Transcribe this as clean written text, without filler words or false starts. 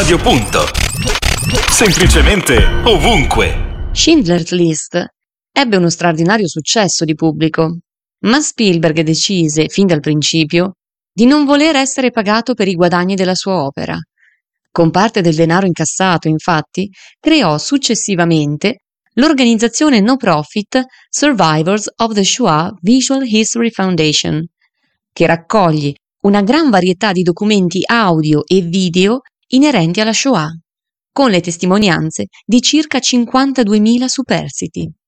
radio. Semplicemente ovunque. Schindler's List ebbe uno straordinario successo di pubblico, ma Spielberg decise, fin dal principio, di non voler essere pagato per i guadagni della sua opera. Con parte del denaro incassato, infatti, creò successivamente l'organizzazione no profit Survivors of the Shoah Visual History Foundation, che raccoglie una gran varietà di documenti audio e video inerenti alla Shoah, con le testimonianze di circa 52.000 superstiti.